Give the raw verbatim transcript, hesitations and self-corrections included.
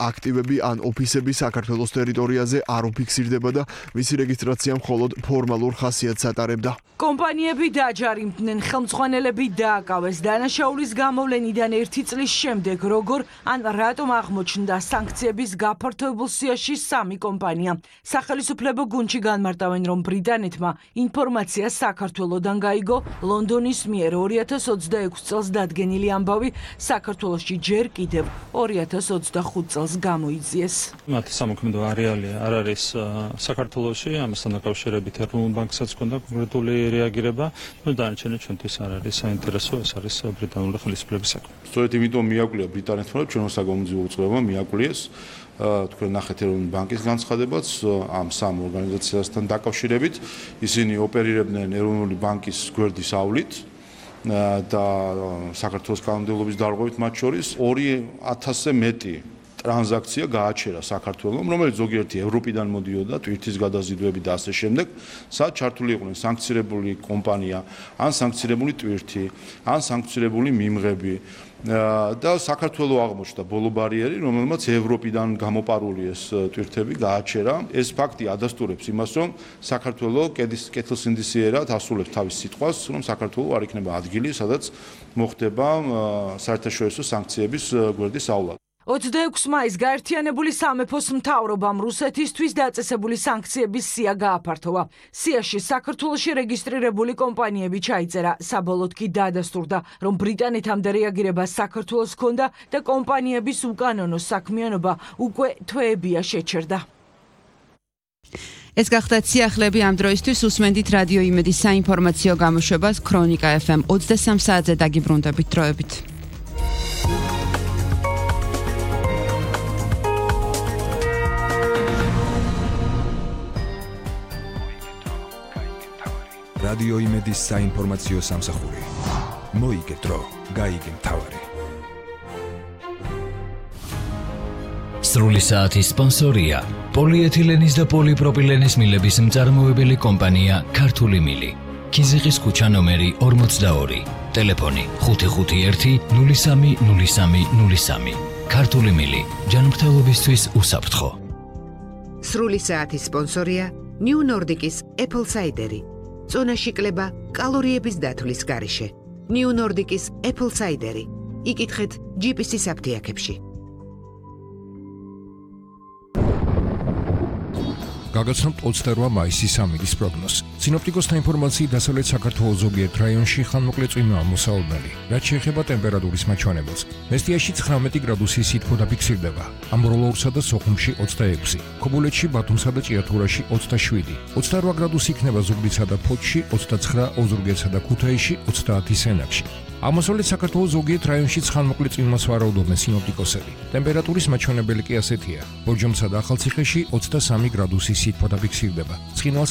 აქტივები ან ოფისები საქართველოს ტერიტორიაზე არ უფიქსირდება და მისი რეგისტრაცია მხოლოდ ფორმალურ ხასიათს ატარებდა. კომპანიები დაჯარიმდნენ, ხელმძღვანელები დააკავეს. დანაშაულის გამოვლენიდან ერთი წლის შემდეგ, როგორ ან რატომ აღმოჩნდა სანქციების გაფართოებულ სიაში სამი კომპანია. სახელმწიფო გუნდში განმარტავენ, რომ ბრიტანეთმა ინფორმაცია საქართველოდან გაიგო. ლონდონის მიერ ორი ათას ოცდაექვსი წელს დადგენილი ამბავი საქართველოში ჯერ კიდევ ორი ათას ოცდახუთ წელს გამოიძიეს. მათი სამოქმედო არეალი არ არის საქართველოში, ამასთან დაკავშირებით ეროვნულ ბანკსაც ჰქონდა კონკრეტული რეაგირება, ნუ დანარჩენი ჩვენთვის არ არის საინტერესო, ეს არის ბრიტანული ხელისუფლების საქმე. სწორედ იმიტომ მიაკვლიეთ ბრიტანეთმა, რომ ჩვენო საგამოძიებო უწყებამ მიაკვლიეს თქვენ ნახეთ ეროვნული ბანკის განცხადებაც ამ სამ ორგანიზაციასთან დაკავშირებით. ისინი ოპერირებდნენ ეროვნული ბანკის გვერდის ავლით და საქართველოს კანონმდებლობის დარღვევით მათ შორის ორი ათასზე მეტი ტრანზაქცია გააჩერა საქართველოს, რომელიც ზოგიერთი ევროპიდან მოდიოდა, ტვირთის გადაზიდვები და ასე შემდეგ, სადაც ჩართული იყვნენ სანქცირებული კომპანია, ან სანქცირებული ტვირთი, ან სანქცირებული მიმღები. და საქართველოს აღმოჩნდა ბოლო ბარიერი, რომელმაც ევროპიდან გამოპარული ეს ტვირთები გააჩერა. ეს ფაქტი ადასტურებს იმას, რომ საქართველოს კეთილსინდისიერად ასრულებს თავის სიტყვას, რომ საქართველოს არ იქნება ადგილი, სადაც მოხდება საერთაშორისო სანქციების გვერდის ავლა. ოცდაექვსი მაისს გაერთიანებული სამეფოს მთავრობამ რუსეთისთვის დაწესებული სანქციების სია გააფართოვა. სიაში საქართველოში რეგისტრირებული კომპანიები ჩაიწერა. საბოლოოდ კი დაადასტურდა, რომ ბრიტანეთამდე რეაგირება საქართველოს ჰქონდა და კომპანიების უკანონო საქმიანობა უკვე თვეებია შეჩერდა. ეს გახდათ სიახლეები ამ დროისთვის. უსმენდით რადიო იმედის საინფორმაციო გამოშვებას ქრონიკა ეფ ემ ოცდასამ საათზე დაგიბრუნდებით დროებით. რადიო იმედის საინფორმაციო სამსახური. მოიგე დრო, გაიგე მთავარი. სრული საათის სპონსორია პოლიეთილენის და პოლიპროპილენის მილების მწარმოებელი კომპანია ქართული მილი. ქიზიყის ქუჩა ნომერი ორმოცდაორი. ტელეფონი ხუთი ხუთი ერთი ნული სამი ნული სამი ნული სამი. ქართული მილი. ჯანმრთელობისთვის უსაფრთხო. სრული საათის სპონსორია New Nordic-ის Apple Cider. წონაში კლება კალორიების დათვლის გარეშე. New Nordic-ის Apple Cider. იკითხეთ ჯი პი სი-ის აფთიაქებში. გაგაცნობთ ოცდაორ მაისის ამინდის პროგნოზს. სინოპტიკოსთა ინფორმაციით დასავლეთ საქართველოს ზოგიერთ რაიონში ხანმოკლე წვიმაა მოსალოდნელი, რაც შეეხება ტემპერატურის მაჩვენებელს. მესტიაში ცხრამეტი გრადუსის სითბო დაფიქსირდება, ამბროლოურსა და სოხუმში ოცდაექვსი, ქობულეთში, ბათუმსა და ჭიათურაში ოცდაშვიდი, ოცდაორ გრადუსი იქნება ზუგდიდსა და ფოთში, ოცდაცხრა ოზურგეთსა და ქუთაისში, ოცდაათი სენაკში. აღმოსავლეთ საქართველოს ზოგიერთ რაიონშიც ხანმოკლე წვიმას ვარაუდობენ სინოპტიკოსები. ტემპერატურის მაჩვენებელი კი ასეთია: ბორჯომსა და ახალციხეში ოცდასამი გრადუსის სითბო დაფიქსირდება. ცხინვალსა